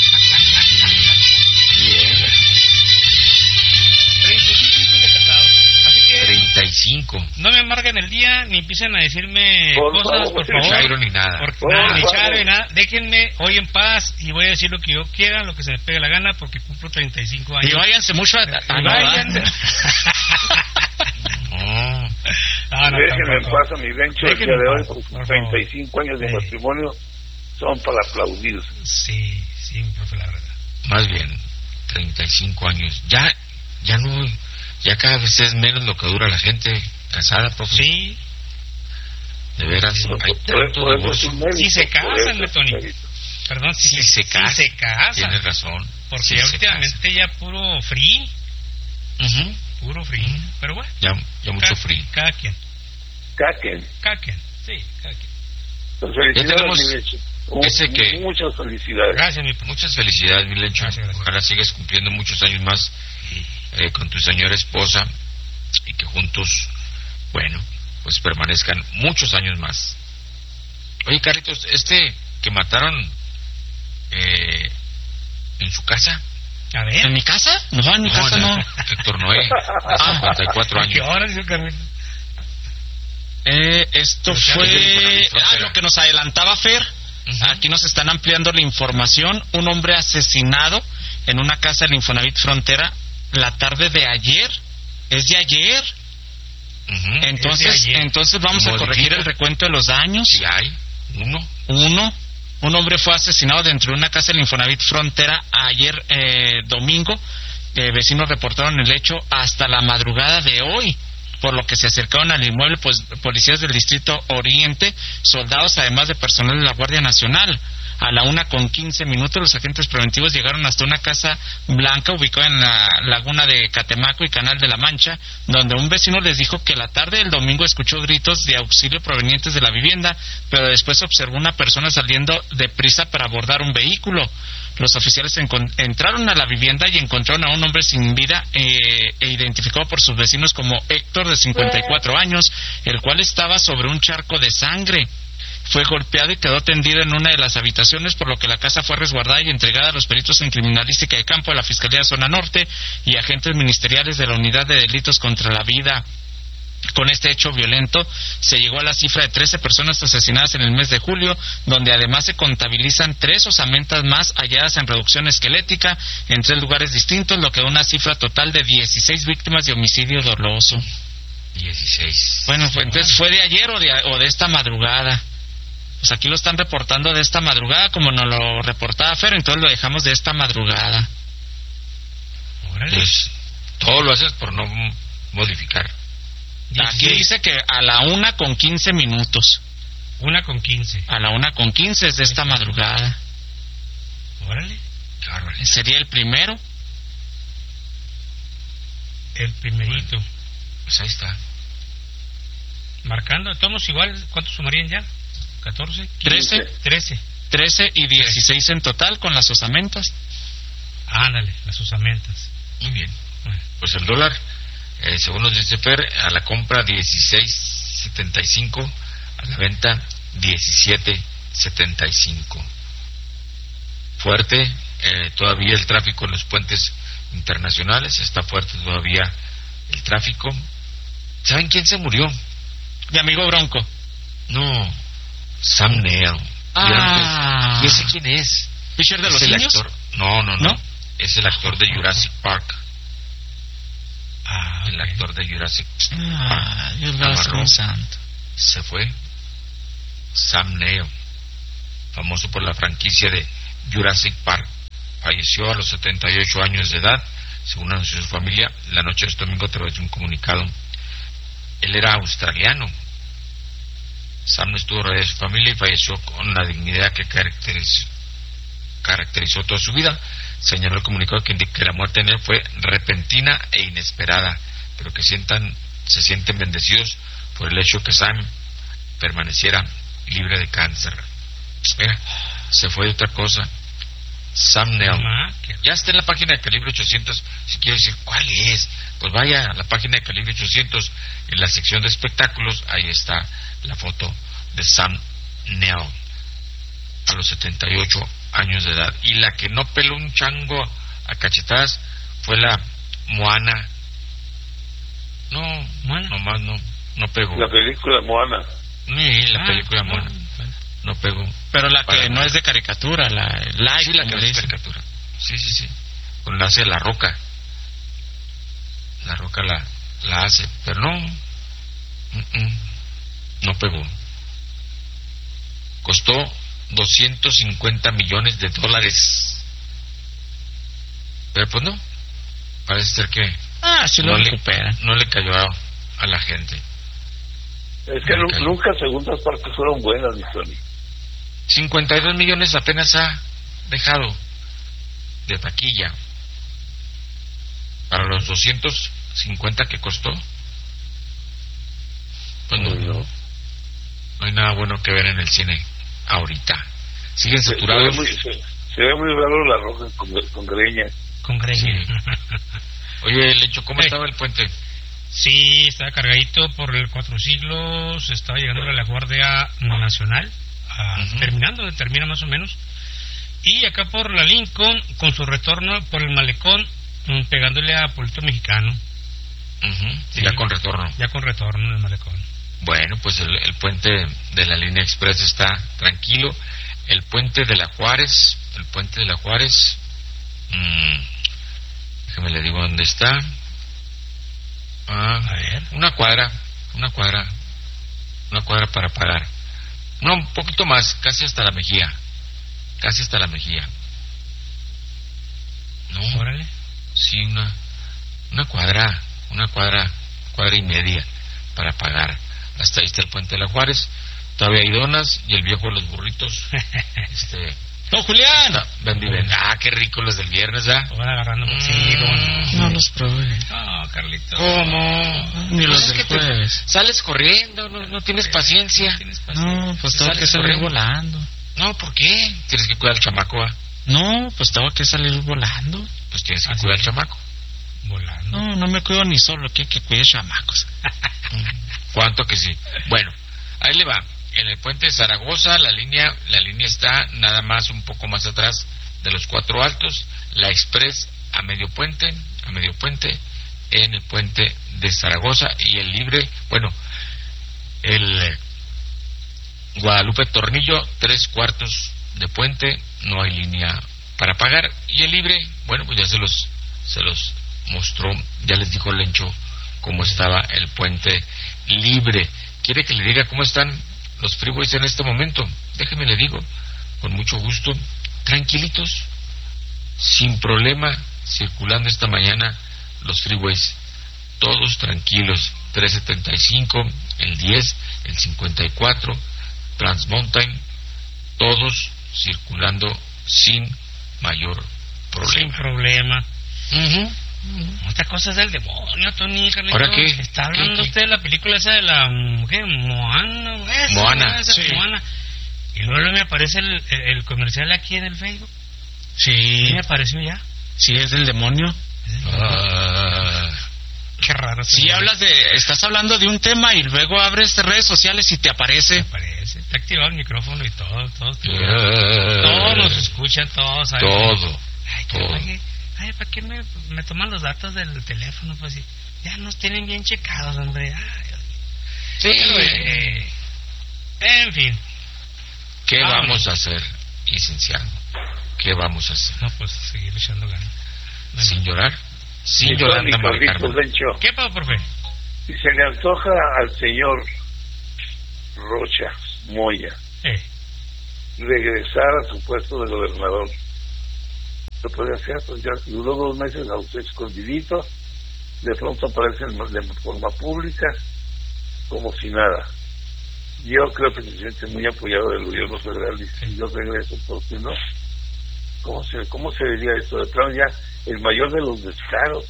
Yeah. treinta y cinco años de casado. Así que treinta y cinco. no me amarguen el día ni empiecen a decirme Por cosas, favor, por sí, favor. Chairo ni nada. Porque, Por nada, ni favor. Chairo ni nada. Déjenme hoy en paz y voy a decir lo que yo quiera, lo que se me pegue la gana, porque cumplo treinta y cinco años. Y váyanse mucho a... a Y váyanse. No. Ah, no, Déjenme en tampoco. paz a mi Bencho, el Déjenme día de en hoy, paz, por por sus favor. treinta y cinco años de Sí. matrimonio son para aplaudirse. Sí, sí, profe, la verdad. Más bien, treinta y cinco años. Ya, ya no, ya cada vez es menos lo que dura la gente casada, profe. Sí, De veras, Sí. hay Por- tanto por eso es divorcio. un mérito, Si se por casan, eso es un Tony. mérito. perdón, si, Si se, se si casa. se casan. Tienes razón. Porque Sí ya se últimamente ya puro free, Ujú. puro free. Ujú. Pero bueno, Ya, ya mucho cada, frío. cada quien, Caquen. cada quien, sí, cada quien. Pues Ya felicidades, tenemos mi Bencho. Un- ese que- Muchas felicidades. Gracias, mi profe. Muchas felicidades, mi Lencho. Gracias, gracias. Ojalá sigas cumpliendo muchos años más eh, con tu señora esposa y que juntos, bueno, pues permanezcan muchos años más. Oye, Carlitos, este que mataron eh, en su casa. A ver. ¿En mi casa? No, en mi casa en- no. Héctor Noé, de cincuenta y cuatro ¿A qué años. hora, dice Carmen? Eh, esto Pero ya fue... desde la Ah, frontera. lo que nos adelantaba Fer. Ujú. Aquí nos están ampliando la información. Un hombre asesinado en una casa del Infonavit Frontera la tarde de ayer. ¿Es de ayer? Ujú. Entonces, Es de ayer. entonces vamos a Modifica. corregir el recuento de los daños. Sí hay, uno. Uno, un hombre fue asesinado dentro de una casa del Infonavit Frontera ayer eh, domingo. Eh, vecinos reportaron el hecho hasta la madrugada de hoy, por lo que se acercaron al inmueble pues policías del Distrito Oriente, soldados además de personal de la Guardia Nacional. A la una con quince minutos los agentes preventivos llegaron hasta una casa blanca ubicada en la laguna de Catemaco y Canal de la Mancha, donde un vecino les dijo que la tarde del domingo escuchó gritos de auxilio provenientes de la vivienda, pero después observó una persona saliendo deprisa para abordar un vehículo. Los oficiales encon- entraron a la vivienda y encontraron a un hombre sin vida eh, e identificado por sus vecinos como Héctor, de cincuenta y cuatro años, el cual estaba sobre un charco de sangre. Fue golpeado y quedó tendido en una de las habitaciones, por lo que la casa fue resguardada y entregada a los peritos en criminalística de campo de la Fiscalía de Zona Norte y agentes ministeriales de la Unidad de Delitos contra la Vida. Con este hecho violento se llegó a la cifra de trece personas asesinadas en el mes de julio, donde además se contabilizan tres osamentas más halladas en reducción esquelética en tres lugares distintos, lo que da una cifra total de dieciséis víctimas de homicidio doloso. dieciséis. Bueno, pues, entonces fue de ayer o de, o de esta madrugada. Pues aquí lo están reportando de esta madrugada, como nos lo reportaba Fer, entonces lo dejamos de esta madrugada. Órale. Pues todo lo haces por no modificar. Aquí dieciséis. dice que a la una con quince minutos. Una con quince. A la una con quince es de esta madrugada. Órale. Qué barbaridad. Sería el primero. El primerito. Pues ahí está. Marcando, estamos igual. ¿Cuántos sumarían ya? ¿catorce? Trece. trece. trece y dieciséis en total con las osamentas. Ándale, las osamentas. Muy bien. Bueno. Pues el dólar, eh, según nos dice Fer, a la compra dieciséis setenta y cinco, a la venta diecisiete setenta y cinco. Fuerte, eh, todavía el tráfico en los puentes internacionales, está fuerte todavía el tráfico. ¿Saben quién se murió? Mi amigo Bronco. No, Sam Neill. Ah. Yo sé quién es. ¿Fisher de los Es el Indios? actor. No, no, no, ¿No? es el actor de Jurassic Park. Ah, el okay. actor de Jurassic Ah, Park. Dios lo Amarró. santo. Se fue. Sam Neill, famoso por la franquicia de Jurassic Park, falleció a los setenta y ocho años de edad, según anunció su familia la noche de este domingo a través de un comunicado. Él era australiano. Sam estuvo rodeado de su familia y falleció con la dignidad que caracterizó, caracterizó toda su vida. Señaló el comunicado que indica que la muerte en él fue repentina e inesperada, pero que sientan, se sienten bendecidos por el hecho que Sam permaneciera libre de cáncer. Mira, se fue de otra cosa. Sam Neill. Ya está en la página de Calibre ochocientos. Si quiere decir cuál es, pues vaya a la página de Calibre ochocientos, en la sección de espectáculos. Ahí está la foto de Sam Neill a los setenta y ocho años de edad. Y la que no peló un chango a cachetadas fue la Moana. No, Moana. nomás no, no pegó. La película Moana. Sí, la Ah, película no. Moana. No pegó. Pero la Para que no nada. es de caricatura, la live, Sí, la como que le es dicen. caricatura. Sí, sí, sí. Con la hace La Roca. La Roca la, la hace, pero no. Mm-mm. No pegó. Costó doscientos cincuenta millones de dólares. Pero pues no. Parece ser que Ah, sí lo no, le, recupera. no le cayó a, a la gente. Es que Me nu- cayó. nunca segundas partes fueron buenas, mi Tony. cincuenta y dos millones apenas ha dejado de taquilla. Para los doscientos cincuenta que costó, pues no, no, no hay nada bueno que ver en el cine ahorita. Siguen Se, se, ve saturados. muy, se, se ve muy raro la Roca con, con greña. Con greña. Sí. Oye, Lecho, ¿cómo Eh. estaba el puente? Sí, estaba cargadito por el Cuatro Siglos, estaba llegando a la Guardia Nacional, a- Ujú. terminando, termina más o menos, y acá por la Lincoln, con su retorno por el Malecón, mm, pegándole a Puerto Mexicano, Ujú, Sí. Ya con retorno. ya con retorno en el Malecón. Bueno, pues el, el puente de la línea express está tranquilo. El puente de la Juárez, el puente de la Juárez, mmm, déjame le digo dónde está. Ah, A ver. una cuadra, una cuadra, una cuadra para pagar. No, un poquito más, casi hasta la Mejía, casi hasta la Mejía. No, Órale. sí, una, una cuadra, una cuadra, cuadra y media para pagar. Hasta ahí está el puente de la Juárez. Todavía hay donas y el viejo de los burritos. este, ¡Don Julián! no, ven, ven, ven. Ah, qué rico los del viernes, ¿ah? Van agarrando. Mm. Sí, don. No los probé. No, Carlito. ¿Cómo? Ni Pues los es del que te- jueves. Sales corriendo, no, no tienes paciencia. Tienes paciencia. No, pues tengo Sales que salir corriendo. volando. No, ¿por qué? Tienes que cuidar al chamaco, ¿ah? No, pues tengo que salir volando. Pues tienes que ¿Ah, cuidar sí? al chamaco. Volando. No, no me cuido ni solo, que que cuide chamacos. ¿Cuánto que sí? Bueno, ahí le va. En el puente de Zaragoza la línea la línea está nada más un poco más atrás de los Cuatro Altos. La Express a medio puente, a medio puente en el puente de Zaragoza, y el libre, bueno, el eh, Guadalupe Tornillo, tres cuartos de puente, no hay línea para pagar, y el libre, bueno, pues ya se los se los mostró, ya les dijo Lencho cómo estaba el puente libre. ¿Quiere que le diga cómo están los freeways en este momento? Déjeme le digo, con mucho gusto, tranquilitos, sin problema, circulando esta mañana los freeways, todos tranquilos. Trescientos setenta y cinco, el diez, el cincuenta y cuatro, Transmountain, todos circulando sin mayor Sin problema. problema. Ujú. Esta cosa es del demonio, Tony, Carlito. ¿Ahora qué? Está hablando ¿Qué, qué? usted de la película esa de la... mm, ¿Qué? Moana. Esa, Moana, esa, sí. Moana. Y luego me aparece el, el comercial aquí en el Facebook. Sí, ¿Qué me apareció ya? sí es del demonio. Ah, Qué raro. Si hablas de, estás hablando de un tema y luego abres redes sociales y te Me aparece. aparece. Está activado el micrófono y todo. Todo, todo. ah, Todos nos escuchan, todos. ¿sabes? todo, Ay, que, todo. oye, ay, ¿para qué me, me toman los datos del teléfono? Pues sí, ya nos tienen bien checados, hombre. Ay, Dios mío. Sí. Pero, eh, en fin. ¿Qué Vámonos. vamos a hacer? y Cienciano. ¿Qué vamos a hacer? No, pues seguir echando ganas. Bueno. ¿Sin llorar? Sin Sí, Yolanda Carlitos, Mari Carmen. Lencho. ¿Qué pasó, profe? Si se le antoja al señor Rocha Moya Eh. regresar a su puesto de gobernador, lo puede hacer, pues ya duró dos meses a usted escondidito, de pronto aparece de forma pública como si nada. Yo creo que se siente muy apoyado del gobierno federal y si yo regreso, ¿por qué no? ¿Cómo se, cómo se diría esto? De plano ya el mayor de los descaros.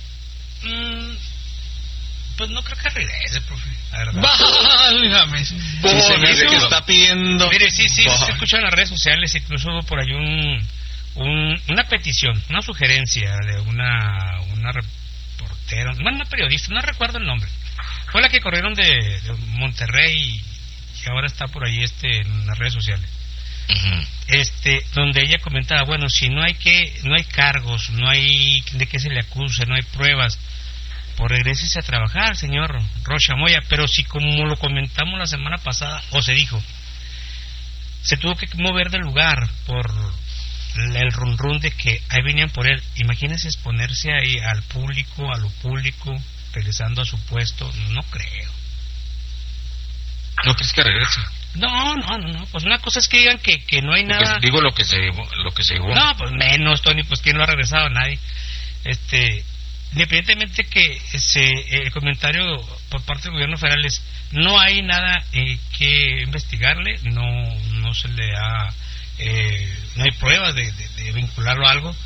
Mm, pues no creo que regrese, profe, la verdad. Válgame. Sí, se me hace que está pidiendo. Mire, sí, sí, se escucha en las redes sociales, incluso hubo por ahí un, un, una petición, una sugerencia de una, una reportera, bueno, una periodista, no recuerdo el nombre. Fue la que corrieron de, de Monterrey y ahora está por ahí este en las redes sociales. Uh-huh. Este, donde ella comentaba, bueno, si no hay que, no hay cargos, no hay de qué se le acuse, no hay pruebas, pues regrésese a trabajar, señor Rocha Moya. Pero si, como lo comentamos la semana pasada, o se dijo, se tuvo que mover del lugar por el run run de que ahí venían por él. Imagínese exponerse ahí al público, a lo público, regresando a su puesto. No creo. ¿No crees que regrese? No, no, no, no. Pues una cosa es que digan que, que no hay Porque nada. Digo lo que se lo que se llevó. No, pues menos, Tony, pues quién no ha regresado, nadie. Este, independientemente que ese el comentario por parte del gobierno federal es no hay nada eh, que investigarle, no no se le ha eh, no hay pruebas de, de, de vincularlo a algo.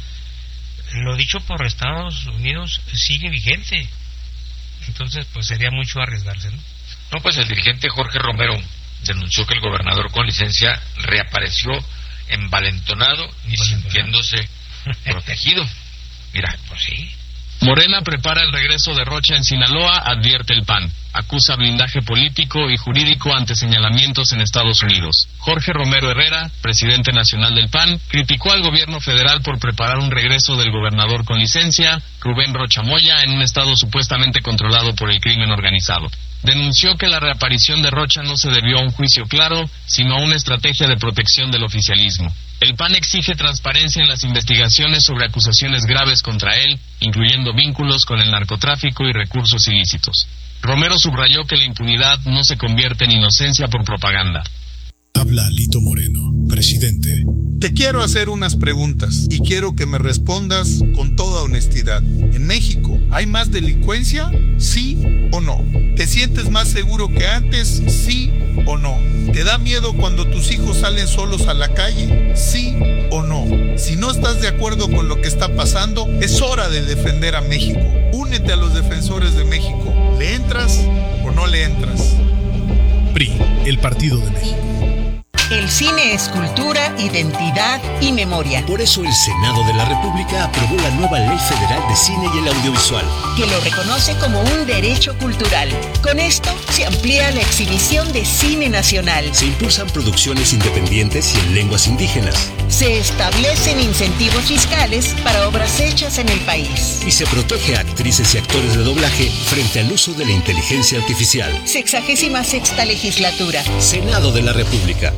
Lo dicho por Estados Unidos sigue vigente. Entonces, pues sería mucho arriesgarse, ¿no? No, pues el dirigente Jorge Romero denunció que el gobernador con licencia reapareció envalentonado y sintiéndose protegido. Mira, pues sí. Morena prepara el regreso de Rocha en Sinaloa, advierte el P A N. Acusa blindaje político y jurídico ante señalamientos en Estados Unidos. Jorge Romero Herrera, presidente nacional del P A N, criticó al gobierno federal por preparar un regreso del gobernador con licencia, Rubén Rocha Moya, en un estado supuestamente controlado por el crimen organizado. Denunció que la reaparición de Rocha no se debió a un juicio claro, sino a una estrategia de protección del oficialismo. El P A N exige transparencia en las investigaciones sobre acusaciones graves contra él, incluyendo vínculos con el narcotráfico y recursos ilícitos. Romero subrayó que la impunidad no se convierte en inocencia por propaganda. Habla Lito Moreno, presidente. Te quiero hacer unas preguntas y quiero que me respondas con toda honestidad. ¿En México hay más delincuencia? ¿Sí o no? ¿Te sientes más seguro que antes? ¿Sí o no? ¿Te da miedo cuando tus hijos salen solos a la calle? ¿Sí o no? Si no estás de acuerdo con lo que está pasando, es hora de defender a México. Únete a los defensores de México. ¿Le entras o no le entras? P R I, el Partido de México. El cine es cultura, identidad y memoria. Por eso el Senado de la República aprobó la nueva Ley Federal de Cine y el Audiovisual, que lo reconoce como un derecho cultural. Con esto se amplía la exhibición de cine nacional. Se impulsan producciones independientes y en lenguas indígenas. Se establecen incentivos fiscales para obras hechas en el país. Y se protege a actrices y actores de doblaje frente al uso de la inteligencia artificial. Sexagésima sexta legislatura. Senado de la República.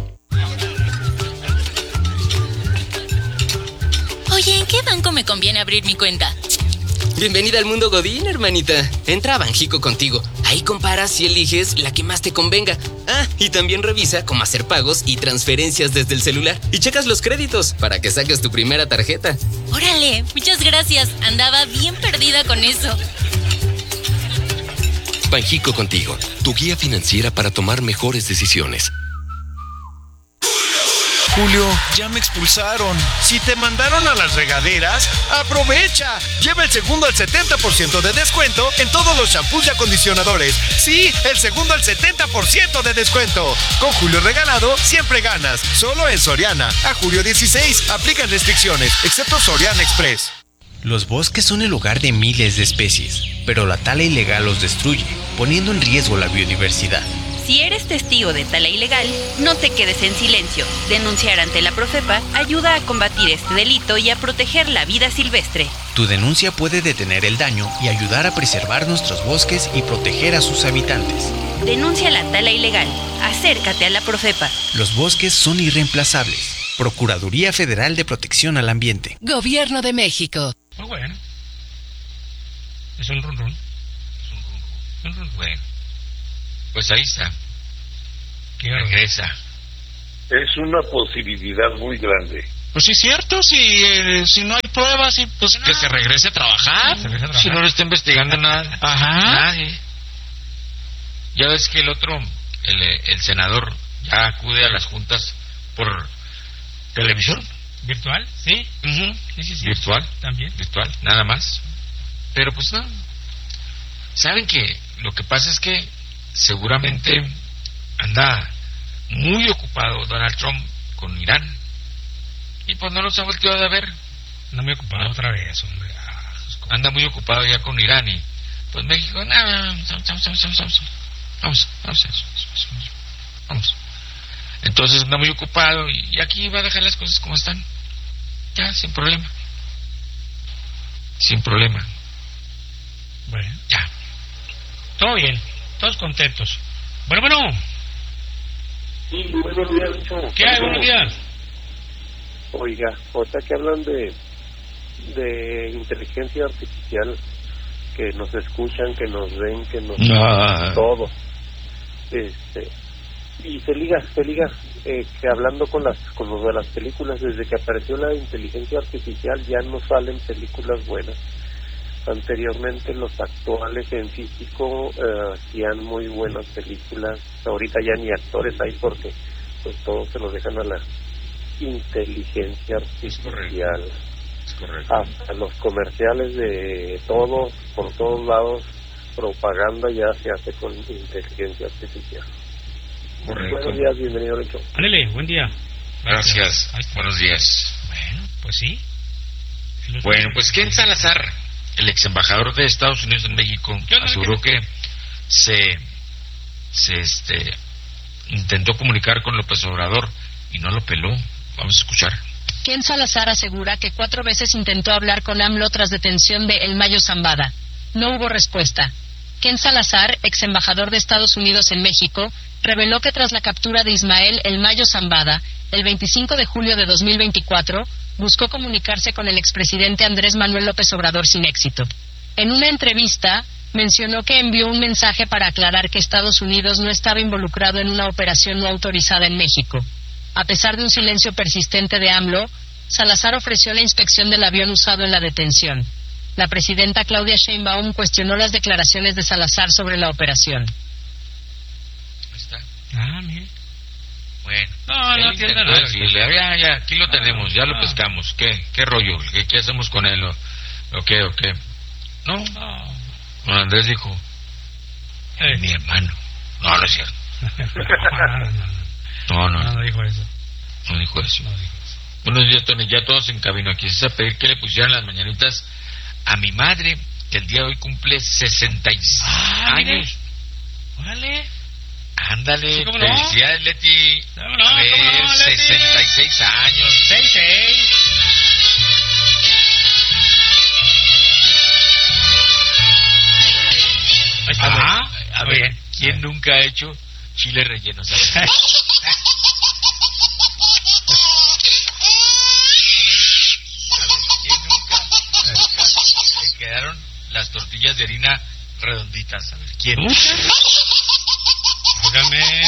Oye, ¿en qué banco me conviene abrir mi cuenta? Bienvenida al mundo Godín, hermanita. Entra a Banjico Contigo. Ahí comparas y eliges la que más te convenga. Ah, y también revisa cómo hacer pagos y transferencias desde el celular. Y checas los créditos para que saques tu primera tarjeta. Órale, muchas gracias. Andaba bien perdida con eso. Banjico Contigo, tu guía financiera para tomar mejores decisiones. Julio, ya me expulsaron. Si te mandaron a las regaderas, ¡aprovecha! Lleva el segundo al setenta por ciento de descuento en todos los shampoos y acondicionadores. Sí, el segundo al setenta por ciento de descuento. Con Julio Regalado, siempre ganas. Solo en Soriana. A julio dieciséis, aplican restricciones, excepto Soriana Express. Los bosques son el hogar de miles de especies, pero la tala ilegal los destruye, poniendo en riesgo la biodiversidad. Si eres testigo de tala ilegal, no te quedes en silencio. Denunciar ante la Profepa ayuda a combatir este delito y a proteger la vida silvestre. Tu denuncia puede detener el daño y ayudar a preservar nuestros bosques y proteger a sus habitantes. Denuncia la tala ilegal. Acércate a la Profepa. Los bosques son irreemplazables. Procuraduría Federal de Protección al Ambiente. Gobierno de México. Muy bueno. Es un run run. Es un run run. Un run bueno. Pues ahí está. Regresa. Es una posibilidad muy grande. Pues sí, es cierto, si, eh, si no hay pruebas, y pues no. Que se regrese a trabajar. Se regrese a trabajar. Si no le está investigando nada. Ajá. Nadie. Ya ves que el otro, el, el senador, ya acude a las juntas por televisión. ¿Virtual? Sí. Uh-huh. Sí, sí, sí. Virtual. También. Virtual, nada más. Pero pues no. ¿Saben qué? Lo que pasa es que seguramente anda muy ocupado Donald Trump con Irán. Y pues no los ha volteado a ver. Anda muy ocupado no. otra vez, hombre. Ah, anda muy ocupado ya con Irán y pues México, no, vamos, vamos, vamos, vamos, vamos, vamos, vamos, vamos. Entonces anda muy ocupado y, y aquí va a dejar las cosas como están. Ya, sin problema. Sin problema. Bueno. Ya. Todo bien, todos contentos. Bueno, bueno. Sí, buenos días, Chavo. ¿Qué hay? Buenos días. Oiga, ahorita que hablan de de inteligencia artificial, que nos escuchan, que nos ven, que nos no. todo, este y se liga, se liga eh, que hablando con las con los de las películas, desde que apareció la inteligencia artificial ya no salen películas buenas. Anteriormente los actuales en físico eh, hacían muy buenas películas, ahorita ya ni actores hay porque pues todos se los dejan a la inteligencia artificial. Es correcto. Hasta los comerciales de todo, por todos lados, propaganda ya se hace con inteligencia artificial. Correcto. Buenos días, bienvenido al hecho. Ándale, buen día. Gracias. Gracias. Buenos días. Bueno, pues sí. Bueno, pues Ken Salazar, el ex embajador de Estados Unidos en México, aseguró que se, se este, intentó comunicar con López Obrador y no lo peló. Vamos a escuchar. Ken Salazar asegura que cuatro veces intentó hablar con AMLO tras detención de El Mayo Zambada. No hubo respuesta. Ken Salazar, ex embajador de Estados Unidos en México, reveló que tras la captura de Ismael El Mayo Zambada, el veinticinco de julio de dos mil veinticuatro, buscó comunicarse con el expresidente Andrés Manuel López Obrador sin éxito. En una entrevista, mencionó que envió un mensaje para aclarar que Estados Unidos no estaba involucrado en una operación no autorizada en México. A pesar de un silencio persistente de AMLO, Salazar ofreció la inspección del avión usado en la detención. La presidenta Claudia Sheinbaum cuestionó las declaraciones de Salazar sobre la operación. Ahí está. Ah, mire. Bueno. No, no entiendo nada. Decirle, ya, ya, aquí lo tenemos, ya lo pescamos. ¿Qué, qué rollo? ¿Qué, qué hacemos con él? ¿O qué, o qué? No. No. Don Andrés dijo, eh. mi hermano. No, no es cierto. No, no, no. No, no dijo eso. No dijo eso. No dijo eso. Buenos días, Tony. Ya todos en camino. Aquí es a pedir que le pusieran las mañanitas a mi madre, que el día de hoy cumple sesenta y seis ah, años. Órale. Ándale. Sí, ¿cómo no? Felicidades, Leti. ¿Cómo no? A ver, ¿Cómo no, Leti? sesenta y seis años. seis seis. Ahí está. Ah, a ver, bien. ¿quién nunca ha hecho chile relleno? ¿Sabes? Quedaron las tortillas de harina redonditas. A ver, ¿quién? Dígame.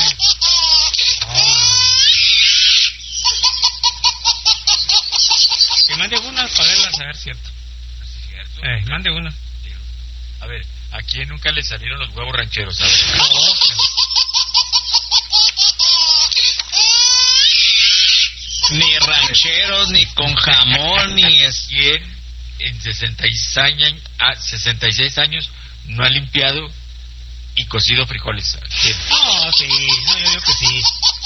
Que mande una para verlas, a ver, cierto. ¿Cierto? Eh, mande una. A ver, ¿a quién nunca le salieron los huevos rancheros? A ver. No, Ni rancheros, ni con jamón, ni es... ¿Quién en sesenta y seis años, ah, sesenta y seis años no ha limpiado y cocido frijoles? ¿Quién? No, sí, no, yo digo que sí.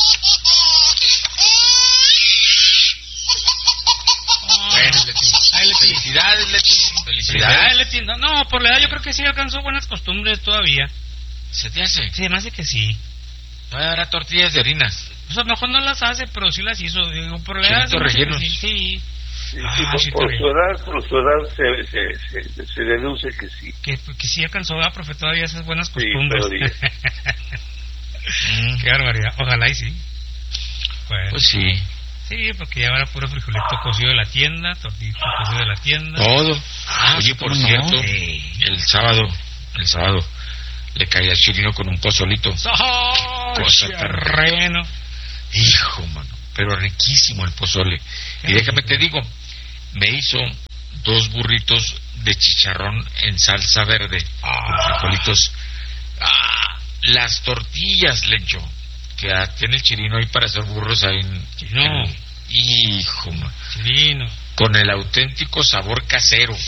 Bueno, Leti. Ay, Leti. Felicidades, Leti. Felicidades, Felicidades. Leti. No, no, por la edad yo creo que sí alcanzó buenas costumbres todavía. ¿Se te hace? Sí, me hace que sí. Todavía habrá tortillas de harinas. Pues a lo mejor no las hace, pero sí las hizo. Digo, por la edad. Chilitos rellenos. Sí, sí. Sí, Ah, sí, por, sí, por está su edad, por su edad se, se, se, se deduce que sí. Que, que sí alcanzó a profe todavía esas buenas Sí, costumbres. todavía. Qué barbaridad. Ojalá y sí. Bueno. Pues sí. Sí, porque ya era puro frijolito cocido de la tienda, tortillito cocido de la tienda. Todo. Ah, Oye, por no. cierto, Sí. el sábado, el sábado, le caía a Chirino con un pozolito. ¡Oh, Cosa tan terreno! Hijo, mano, pero riquísimo el pozole. Y déjame te digo, me hizo dos burritos de chicharrón en salsa verde, con frijolitos. Ah, las tortillas le echó, que ah, tiene el Chirino ahí para hacer burros ahí en... Chirino. en- hijo, mano. Chirino. Con el auténtico sabor casero.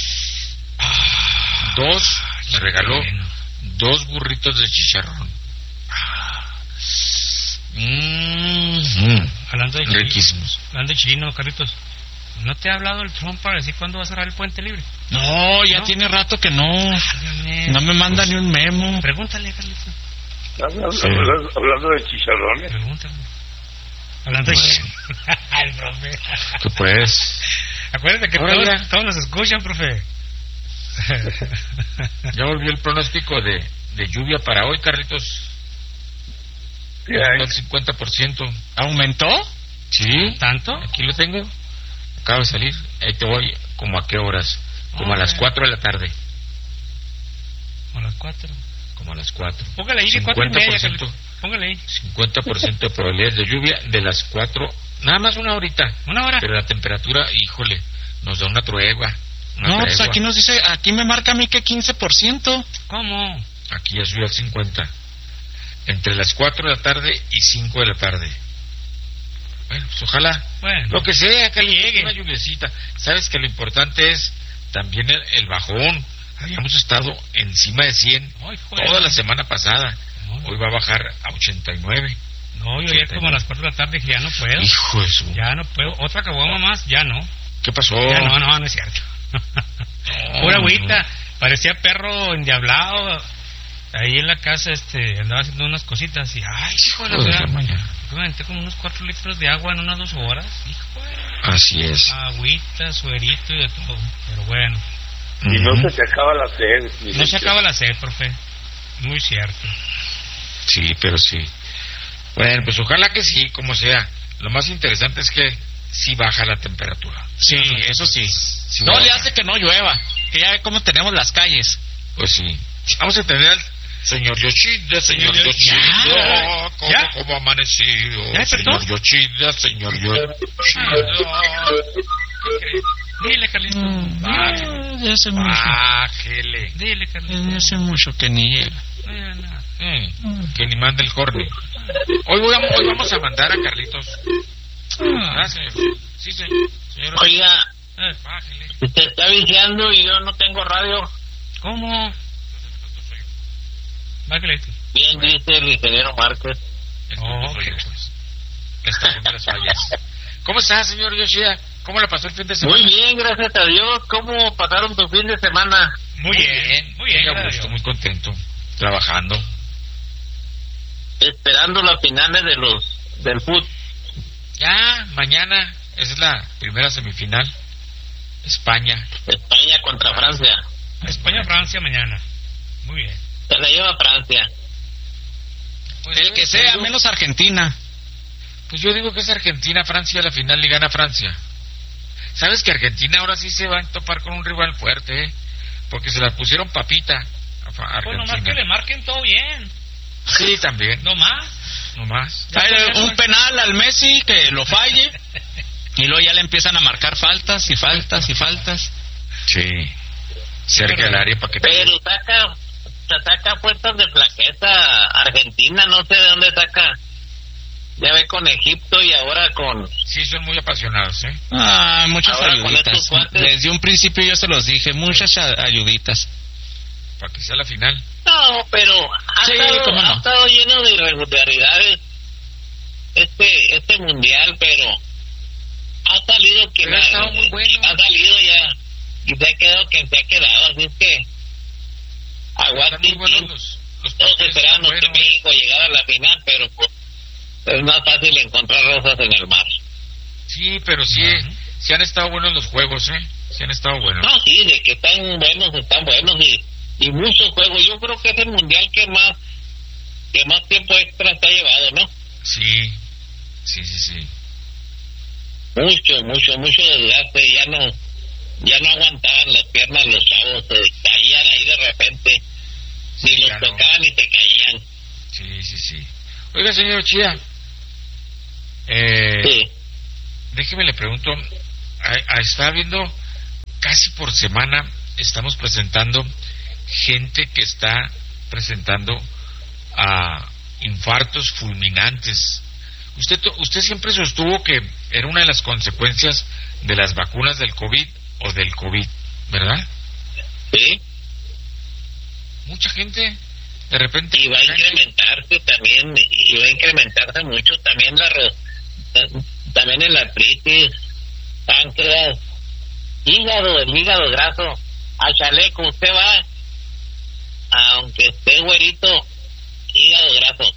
Ah, dos, me regaló dos burritos de chicharrón. Ah. Mm, Hablando de Chirino, riquísimos. hablando de Chirino, Carlitos, ¿no te ha hablado el Trump para decir cuándo va a cerrar el puente libre? No, ya ¿No? tiene rato que no. No me manda ni un memo. Pregúntale, Carlitos. Hablando, Sí. hablando- hablando de chicharrones. Pregúntale. Hablando de Bueno. Chirino. El profe. Que pues, Acuérdate que Ahora todos, ya. todos nos escuchan, profe. ya volvió el pronóstico de, de lluvia para hoy, Carlitos. ¿Qué hay? El cincuenta por ciento. ¿Aumentó? Sí. ¿Tanto? Aquí lo tengo. Acaba de salir. Ahí te voy. ¿Como a qué horas? Como a las Ok. cuatro de la tarde. A las cuatro. Como a las cuatro. Póngale ahí de cuatro y media, cincuenta por ciento. Carlitos. Póngale ahí. cincuenta por ciento de probabilidades de lluvia de las cuatro. Nada más una horita. Una hora. Pero la temperatura, híjole, nos da una tregua. Una No, pues tregua. aquí nos dice, aquí me marca a mí que quince por ciento. ¿Cómo? Aquí ya subió al cincuenta. Entre las cuatro de la tarde y cinco de la tarde. Bueno, pues ojalá. Bueno. Lo que sea, que Que llegue. llegue. Una lluviecita. Sabes que lo importante es también el, el bajón. Habíamos estado encima de cien Ay, joder. toda la semana pasada. Hoy va a bajar a ochenta y nueve. No, yo ayer como a las cuatro de la tarde dije, ya no puedo. Hijo de su... Ya no puedo. Otra caguama más, ya no. ¿Qué pasó? Ya no, no, no es cierto. Pura agüita. no. Parecía perro endiablado. Ahí en la casa este andaba haciendo unas cositas y ay, hijo de la Hijo de la fregada. mañana. Me aventé como unos cuatro litros de agua en unas dos horas. Hijo de... Así es. Agüita, suerito y de todo. Pero bueno. Y no Ujú. se te acaba la sed. mi No se leche. acaba la sed, profe. Muy cierto. Sí, pero sí. Bueno, pues ojalá que sí, como sea. Lo más interesante es que sí baja la temperatura. Sí, eso sí. Sí No baja. le hace que no llueva. Que ya ve cómo tenemos las calles. Pues sí. Vamos a tener al señor Yoshida, señor Señor Yoshida. Ya. ¿Cómo, Ya. cómo ha amanecido? ¿Ya despertó? Señor Yoshida, señor Yoshida. Dile, Carlitos. Bájale. Ah, ya hace mucho. Bájele. Dile, Carlitos. Ya hace mucho que ni llega. No diga nada. Mm, que ni mande el corne. Hoy, voy a- hoy vamos a mandar a Carlitos. Ah, señor. Sí, señor. Señor. Oiga, Eh, Bájele. usted está viciando y yo no tengo radio. ¿Cómo? Bájale. Bien dice el ingeniero Márquez. El Oh, tonto soy yo, ok. pues. La estación de las fallas. ¿Cómo está, señor Yoshida? ¿Cómo le pasó el fin de semana? Muy bien, gracias a Dios. ¿Cómo pasaron tu fin de semana? Muy bien, muy bien, Muy a gracias a gusto, Dios. muy contento. Trabajando. Esperando las finales de los del fútbol. Ya, mañana es la primera semifinal. España. España contra Francia. España-Francia mañana. Muy bien. Se la lleva Francia. Pues, El que yo sea, digo- menos Argentina. Pues yo digo que es Argentina-Francia la final y gana Francia. ¿Sabes que Argentina ahora sí se va a topar con un rival fuerte, eh? Porque se la pusieron papita a Fa- a Pues nomás que Argentina. le marquen todo bien. Sí, también. No más. No más. Ya Hay está, ya un está. penal al Messi que lo falle. Y luego ya le empiezan a marcar faltas y faltas y faltas. Sí. Cerca del área para que te... Pero saca, saca puertas de flaqueza Argentina, no sé de dónde saca. Ya ve con Egipto y ahora con... Sí, son muy apasionados, ¿eh? Ah, muchas Ahora con ayuditas. estos cuates. Desde un principio yo se los dije, muchas a- ayuditas. Para que sea la final. No, pero ha, Sí, estado, cómo no. ha estado lleno de irregularidades este este mundial, pero ha salido quien Pero ha estado muy bueno. ha salido ya y se ha quedado quien se ha quedado, así es que Están aguante muy buenos y los, los todos partidos, esperamos están que buenos. México llegara a la final, pero pues es más fácil encontrar rosas en el mar. Sí, pero sí, sí han estado buenos los juegos, ¿eh? Sí han estado buenos. No, sí, de que están buenos, están buenos y, y muchos juegos. Yo creo que es el mundial que más que más tiempo extra se ha llevado, ¿no? Sí, sí, sí, sí. mucho, mucho, mucho desgaste, ya no, ya no aguantaban las piernas los chavos, se caían ahí de repente, Sí, ni los claro. tocaban y se caían. Sí, sí, sí. Oiga, señor Chía, eh, Sí. déjeme le pregunto, a, a, está viendo casi por semana, estamos presentando gente que está presentando a infartos fulminantes. Usted to- usted siempre sostuvo que era una de las consecuencias de las vacunas del COVID o del COVID, ¿verdad? Sí. Mucha gente de repente Y va a incrementarse también, y va a incrementarse mucho también la ro- también el artritis, páncreas, hígado, el hígado graso, a chaleco, usted va, aunque esté güerito, hígado graso.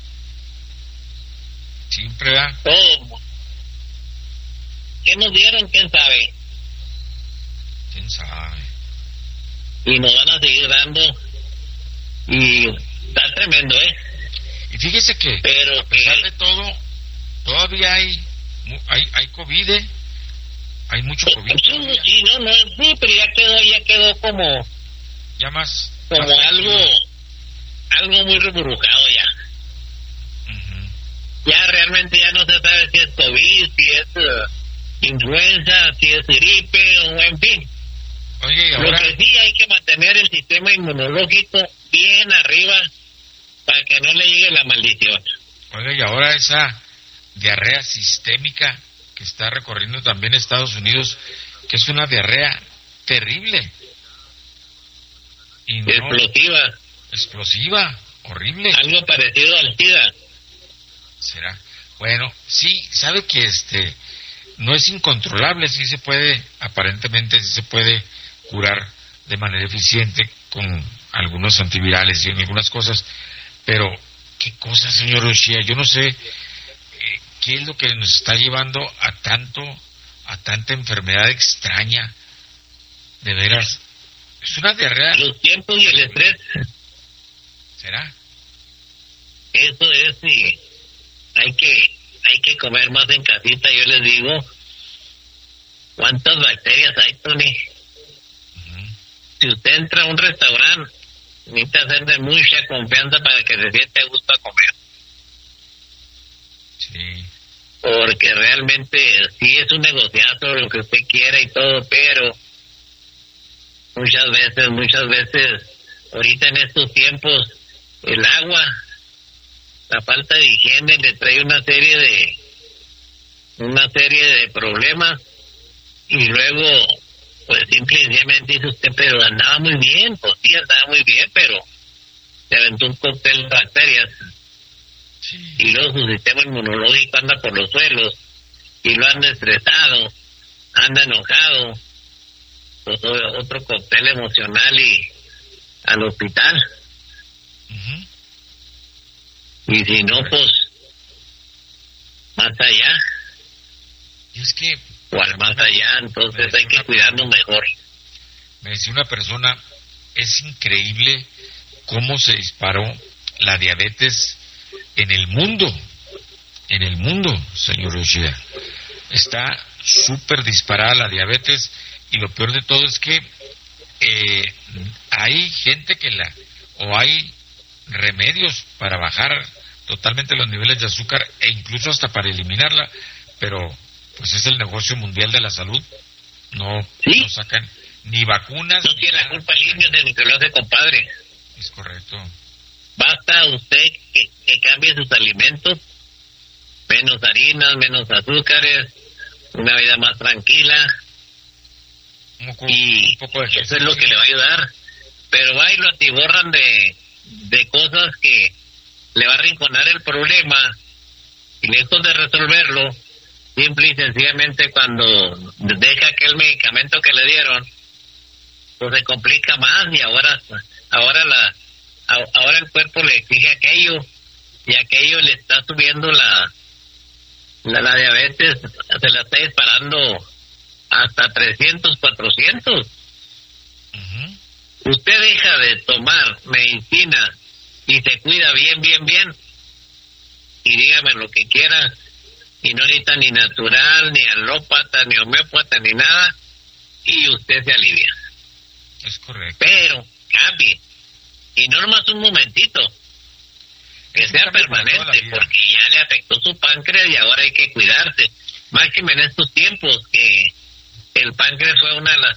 siempre da. Todo. ¿Qué nos dieron? ¿Quién sabe? ¿Quién sabe? Y nos van a seguir dando. Y está tremendo, ¿eh? Y fíjese que Pero a pesar que- de todo, todavía hay mu- hay hay COVID, ¿eh? Hay mucho COVID Sí, todavía. sí, no, no, sí, pero ya quedó, ya quedó como, Ya más como más algo, tranquilo. algo muy reburujado ya. Ya realmente ya no se sabe si es COVID, si es uh, influenza, si es gripe, o en fin. Oye, y Lo ahora que sí hay que mantener el sistema inmunológico bien arriba para que no le llegue la maldición. Oiga, y ahora esa diarrea sistémica que está recorriendo también Estados Unidos, que es una diarrea terrible. Y no- Explosiva. Explosiva, horrible. Algo parecido al SIDA. ¿Será? Bueno, sí, sabe que este no es incontrolable, sí se puede, aparentemente sí se puede curar de manera eficiente con algunos antivirales y en algunas cosas, pero qué cosa, señor Ushia, yo no sé eh, qué es lo que nos está llevando a tanto, a tanta enfermedad extraña, de veras, es una diarrea. Los tiempos y el estrés. ¿Será? Eso es, y hay que hay que comer más en casita, yo les digo. ¿Cuántas bacterias hay, Tony? Si usted entra a un restaurante, necesita hacer de mucha confianza para que se siente a gusto a comer. Sí. Porque realmente sí es un negociazo lo que usted quiera y todo, pero muchas veces, muchas veces, ahorita en estos tiempos, el agua, la falta de higiene le trae una serie de una serie de problemas, y luego pues simple y sencillamente dice usted, pero andaba muy bien, pues sí andaba muy bien, pero se aventó un cóctel de bacterias, y luego su sistema inmunológico anda por los suelos, y lo anda estresado, anda enojado, pues o- otro cóctel emocional y al hospital. Y si no, pues más allá. Y es que o al más allá, entonces hay que cuidarnos mejor. me decía una persona, es increíble cómo se disparó la diabetes en el mundo, en el mundo, señor Yoshida. Está súper disparada la diabetes, y lo peor de todo es que eh, hay gente que la, o hay remedios para bajar totalmente los niveles de azúcar e incluso hasta para eliminarla, pero pues es el negocio mundial de la salud. No, no sacan ni vacunas. No tiene la culpa el indio de ni que lo hace, compadre. Es correcto. Basta usted que, que cambie sus alimentos, menos harinas, menos azúcares, una vida más tranquila, y un poco de eso es lo que le va a ayudar. Pero va y lo atiborran de, de cosas que le va a arrinconar el problema, y lejos de resolverlo, simple y sencillamente cuando deja aquel medicamento que le dieron, pues se complica más, y ahora ahora la a- ahora el cuerpo le exige aquello, y aquello le está subiendo la la, la diabetes, se la está disparando hasta trescientos, cuatrocientos. Usted deja de tomar medicina y se cuida bien, bien, bien, y dígame lo que quiera, y no necesita ni natural, ni alópata, ni homeópata, ni nada, y usted se alivia. Es correcto. Pero cambie, y no nomás un momentito, que es sea permanente, porque ya le afectó su páncreas y ahora hay que cuidarse. Máxime en estos tiempos que el páncreas fue una de las